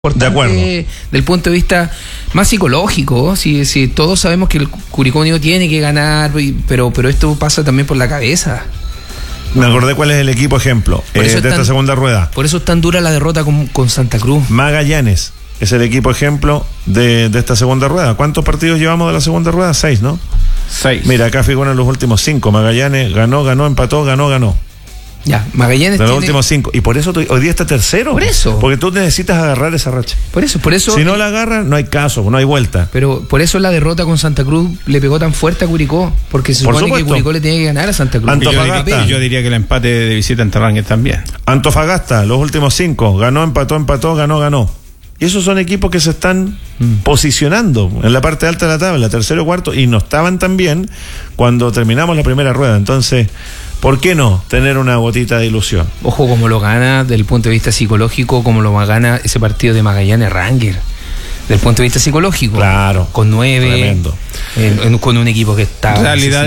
De acuerdo. Del punto de vista más psicológico, si todos sabemos que el Curicó Unido tiene que ganar, pero esto pasa también por la cabeza. Me acordé cuál es el equipo ejemplo de esta segunda rueda. Por eso es tan dura la derrota con Santa Cruz. Magallanes es el equipo ejemplo de esta segunda rueda. ¿Cuántos partidos llevamos de la segunda rueda? 6, ¿no? 6. Mira, acá figuran los últimos 5. Magallanes ganó, empató, ganó. Ya, Magallanes de los últimos 5. Y por eso hoy día está tercero. Por eso. Porque tú necesitas agarrar esa racha. Por eso. Si no la agarras, no hay caso, no hay vuelta. Pero por eso la derrota con Santa Cruz le pegó tan fuerte a Curicó. Porque se supone que Curicó le tiene que ganar a Santa Cruz. Antofagasta. Yo diría que el empate de visita en Terrangues también. Antofagasta, los últimos 5. Ganó, empató, ganó. Y esos son equipos que se están posicionando en la parte alta de la tabla, tercero, cuarto, y no estaban tan bien cuando terminamos la primera rueda. Entonces, ¿por qué no tener una gotita de ilusión? Ojo como lo gana desde el punto de vista psicológico, como lo gana ese partido de Magallanes Ranger. Desde el punto de vista psicológico. Claro. Con 9. Tremendo. Con un equipo que está realidad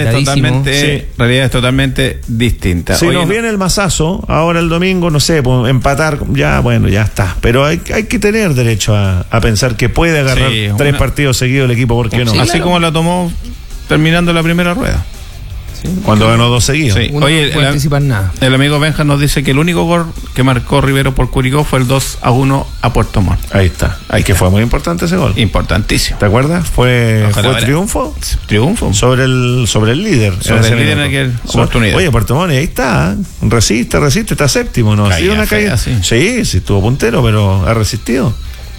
es totalmente distinta. Si nos viene el mazazo, ahora el domingo, no sé, pues, empatar, ya está. Pero hay que tener derecho a pensar que puede agarrar 3 partidos seguidos el equipo, ¿por qué no? Sí, así como la tomó terminando la primera rueda. Cuando ganó 2 seguidos. Sí. Uno Oye, no puede anticipar nada. El amigo Benja nos dice que el único gol que marcó Rivero por Curicó fue el 2-1 a Puerto Montt. Ahí está. Que fue muy importante ese gol. Importantísimo. ¿Te acuerdas? Fue triunfo. Triunfo. Sobre el líder. Sobre el líder en aquella oportunidad. Oye, Puerto Montt, ahí está. Resiste, está séptimo, ¿no? Caía una fea, caída. Sí, estuvo puntero, pero ha resistido.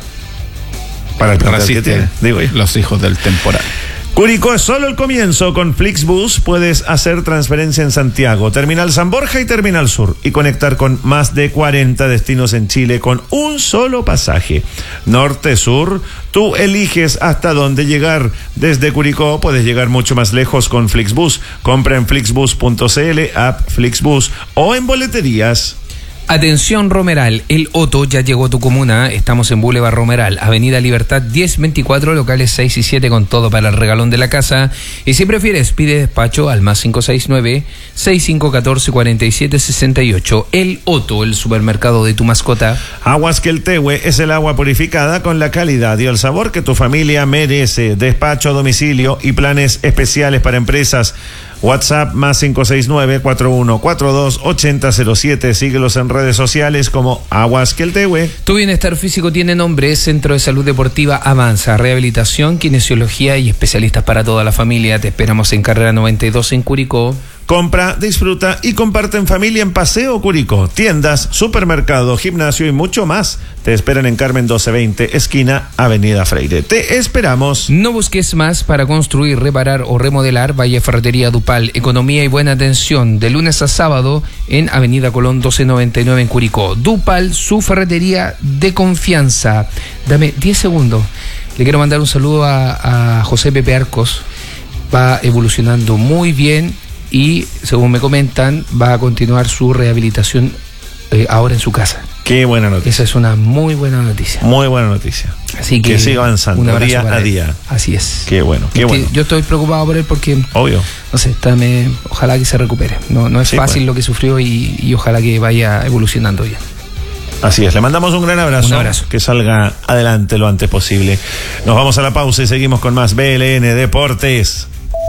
Para el plantel que tiene, digo yo. Los hijos del temporal. Curicó es solo el comienzo. Con Flixbus puedes hacer transferencia en Santiago, Terminal San Borja y Terminal Sur y conectar con más de 40 destinos en Chile con un solo pasaje. Norte-Sur, tú eliges hasta dónde llegar. Desde Curicó puedes llegar mucho más lejos con Flixbus. Compra en flixbus.cl, app Flixbus o en boleterías. Atención Romeral, el Otto ya llegó a tu comuna. Estamos en Boulevard Romeral, Avenida Libertad 1024, locales 6 y 7 con todo para el regalón de la casa. Y si prefieres, pide despacho al más 569-6514-4768. El Otto, el supermercado de tu mascota. Aguas Queltehue es el agua purificada con la calidad y el sabor que tu familia merece. Despacho a domicilio y planes especiales para empresas. WhatsApp más 569-4142-8007. Síguelos en redes sociales como Aguas Queltehue. Tu bienestar físico tiene nombre. Centro de Salud Deportiva Avanza. Rehabilitación, kinesiología y especialistas para toda la familia. Te esperamos en Carrera 92 en Curicó. Compra, disfruta y comparte en familia en Paseo Curicó. Tiendas, supermercado, gimnasio y mucho más. Te esperan en Carmen 1220, esquina Avenida Freire. Te esperamos. No busques más para construir, reparar o remodelar. Vaya Ferretería Dupal. Economía y buena atención. De lunes a sábado en Avenida Colón 1299 en Curicó. Dupal, su ferretería de confianza. Dame 10 segundos. Le quiero mandar un saludo a José Pepe Arcos. Va evolucionando muy bien. Y según me comentan, va a continuar su rehabilitación ahora en su casa. Qué buena noticia. Esa es una muy buena noticia. Muy buena noticia. Así que siga avanzando día a día. Así es. Qué bueno, qué bueno. Yo estoy preocupado por él porque, obvio, no sé, ojalá que se recupere. No es fácil lo que sufrió y ojalá que vaya evolucionando bien. Así es, le mandamos un gran abrazo. Un abrazo. Que salga adelante lo antes posible. Nos vamos a la pausa y seguimos con más BLN Deportes.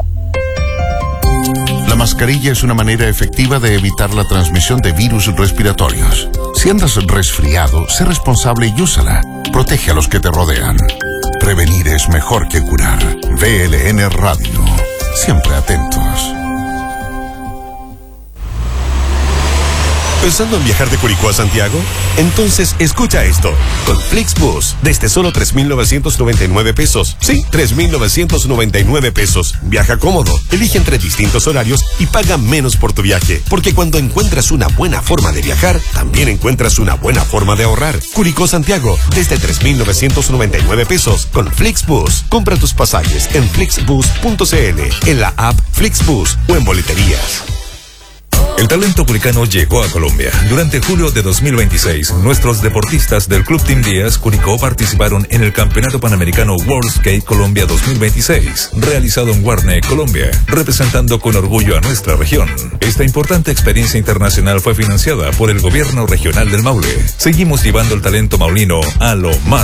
La mascarilla es una manera efectiva de evitar la transmisión de virus respiratorios. Si andas resfriado, sé responsable y úsala. Protege a los que te rodean. Prevenir es mejor que curar. BLN Radio. Siempre atentos. ¿Pensando en viajar de Curicó a Santiago? Entonces escucha esto. Con Flixbus, desde solo 3,999 pesos. Sí, 3,999 pesos. Viaja cómodo, elige entre distintos horarios y paga menos por tu viaje. Porque cuando encuentras una buena forma de viajar, también encuentras una buena forma de ahorrar. Curicó Santiago, desde 3,999 pesos. Con Flixbus, compra tus pasajes en flixbus.cl, en la app Flixbus o en boleterías. El talento curicano llegó a Colombia. Durante julio de 2026, nuestros deportistas del Club Team Díaz Curicó participaron en el Campeonato Panamericano World Skate Colombia 2026, realizado en Guarne, Colombia, representando con orgullo a nuestra región. Esta importante experiencia internacional fue financiada por el Gobierno Regional del Maule. Seguimos llevando el talento maulino a lo más